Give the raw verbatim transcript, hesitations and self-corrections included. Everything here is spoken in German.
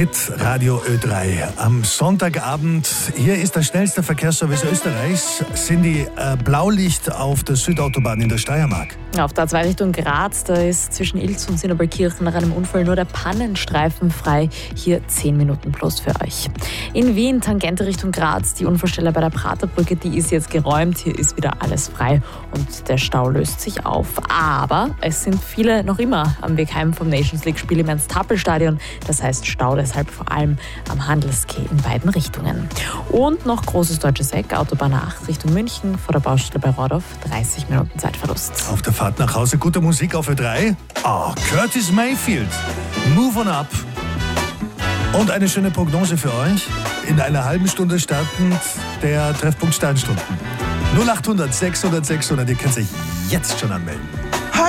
Hit Radio Ö drei. Am Sonntagabend, hier ist der schnellste Verkehrsservice Österreichs, sind die äh, Blaulicht auf der Südautobahn in der Steiermark. Auf der A zwei Richtung Graz, da ist zwischen Ilz und Sinnebergkirchen nach einem Unfall nur der Pannenstreifen frei. Hier zehn Minuten plus für euch. In Wien, Tangente Richtung Graz, die Unfallstelle bei der Praterbrücke, die ist jetzt geräumt. Hier ist wieder alles frei und der Stau löst sich auf. Aber es sind viele noch immer am Weg heim vom Nations League-Spiel im Ernst-Happel-Stadion. Das heißt Stau deshalb vor allem am Handelsquai in beiden Richtungen. Und noch großes deutsches Eck, Autobahn acht Richtung München, vor der Baustelle bei Rodorf, dreißig Minuten Zeitverlust. Auf der Fahrt nach Hause gute Musik auf Ö drei. Oh, Curtis Mayfield, Move on Up. Und eine schöne Prognose für euch. In einer halben Stunde startend der Treffpunkt Sternstunden. null acht hundert sechshundert sechshundert, ihr könnt euch jetzt schon anmelden.